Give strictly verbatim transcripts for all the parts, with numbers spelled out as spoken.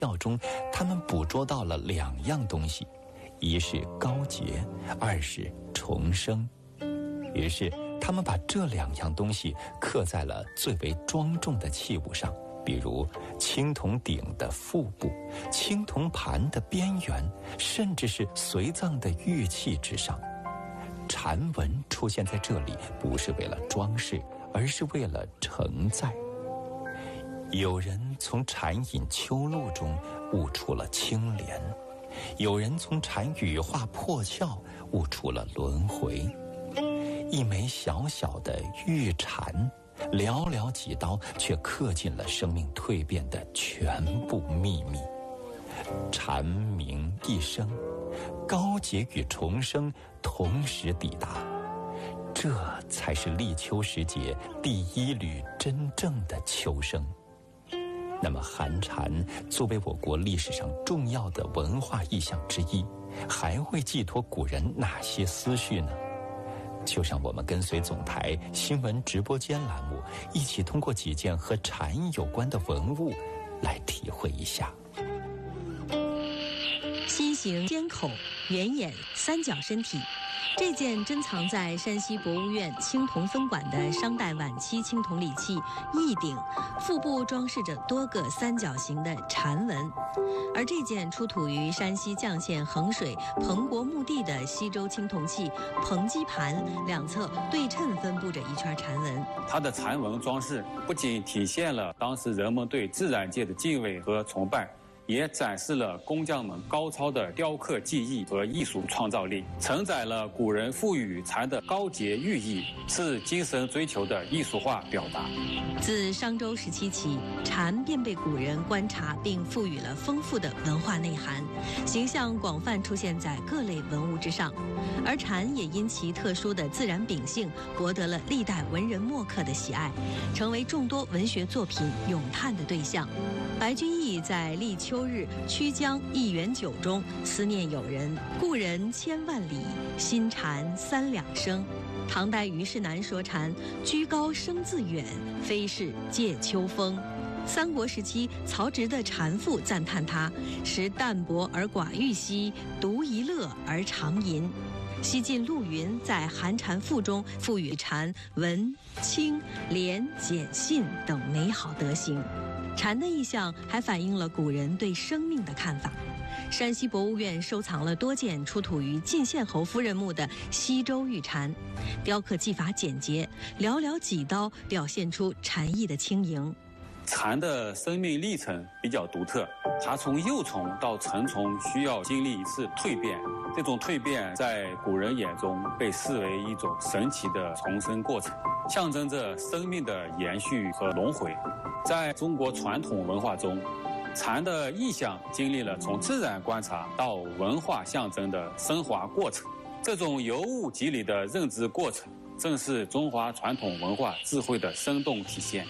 料中，他们捕捉到了两样东西，一是高洁，二是重生。于是他们把这两样东西刻在了最为庄重的器物上，比如青铜鼎的腹部、青铜盘的边缘，甚至是随葬的玉器之上。禅纹出现在这里，不是为了装饰，而是为了承载。有人从禅隐秋露中悟出了清廉，有人从禅羽化破壳悟出了轮回。一枚小小的玉蝉，寥寥几刀，却刻尽了生命蜕变的全部秘密。蝉鸣一声，高洁与重生同时抵达，这才是立秋时节第一缕真正的秋声。那么寒蝉作为我国历史上重要的文化意象之一，还会寄托古人哪些思绪呢？就让我们跟随总台新闻直播间栏目，一起通过几件和禅有关的文物来体会一下。 心形尖口，圆眼，三角身体。这件珍藏在山西博物院青铜分馆的商代晚期青铜礼器翼鼎，腹部装饰着多个三角形的蝉纹。而这件出土于山西绛县衡水彭国墓地的西周青铜器彭基盘，两侧对称分布着一圈蝉纹。 它的蝉纹装饰不仅体现了当时人们对自然界的敬畏和崇拜，也展示了工匠们高超的雕刻技艺和艺术创造力，承载了古人赋予禅的高洁寓意，是精神追求的艺术化表达。 自商周时期起，禅便被古人观察并赋予了丰富的文化内涵，形象广泛出现在各类文物之上。而禅也因其特殊的自然秉性，博得了历代文人墨客的喜爱，成为众多文学作品咏叹的对象。白居易在《立秋日曲江一园酒》中思念友人，故人千万里，新蝉三两声。唐代虞世南说禅居高声自远，非是借秋风。三国时期曹植的禅赋赞叹他时淡泊而寡欲兮，独一乐而长吟。西晋陆云在《寒蝉赋》中赋予禅文、清、廉、简、信等美好德行。禅的意象还反映了古人对生命的看法。山西博物院收藏了多件出土于晋献侯夫人墓的西周玉蝉，雕刻技法简洁，寥寥几刀表现出禅意的轻盈。 蝉的生命历程比较独特，它从幼虫到成虫需要经历一次蜕变，这种蜕变在古人眼中被视为一种神奇的重生过程，象征着生命的延续和轮回。在中国传统文化中，蝉的意象经历了从自然观察到文化象征的升华过程，这种由物及理的认知过程，正是中华传统文化智慧的生动体现。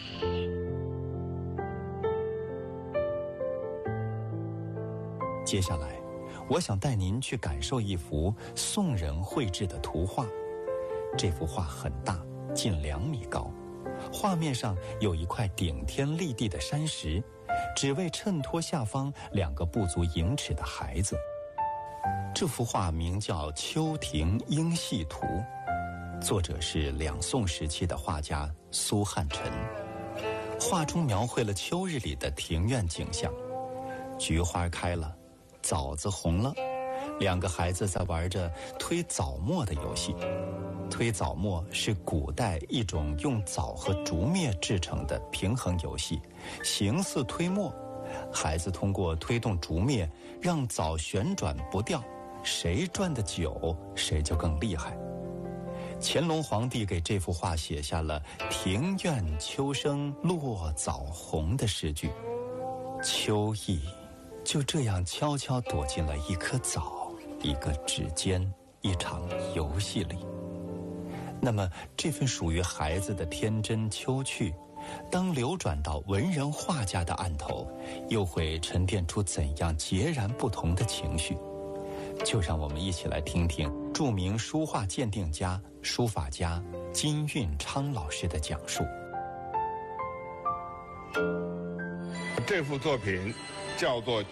接下来，我想带您去感受一幅宋人绘制的图画。这幅画很大，近两米高，画面上有一块顶天立地的山石，只为衬托下方两个不足盈尺的孩子。这幅画名叫《秋庭莺戏图》，作者是两宋时期的画家苏汉臣。画中描绘了秋日里的庭院景象，菊花开了，枣子红了，两个孩子在玩着推枣磨的游戏。推枣磨是古代一种用枣和竹篾制成的平衡游戏，形似推磨，孩子通过推动竹篾让枣旋转不掉，谁转得久谁就更厉害。乾隆皇帝给这幅画写下了庭院秋声落枣红的诗句，秋意就这样悄悄躲进了一颗枣，一个指尖，一场游戏里。那么这份属于孩子的天真秋趣，当流转到文人画家的案头，又会沉淀出怎样截然不同的情绪？就让我们一起来听听著名书画鉴定家、书法家金运昌老师的讲述。 这幅作品叫做